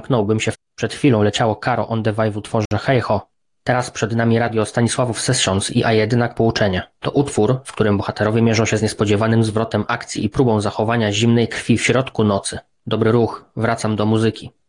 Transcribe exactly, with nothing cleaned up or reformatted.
zamknąłbym się. Przed chwilą leciało Karo on the Wye w utworze Hej Ho. Teraz przed nami radio Stanisławów Sessions i A jednak pouczenie. To utwór, w którym bohaterowie mierzą się z niespodziewanym zwrotem akcji i próbą zachowania zimnej krwi w środku nocy. Dobry ruch, wracam do muzyki.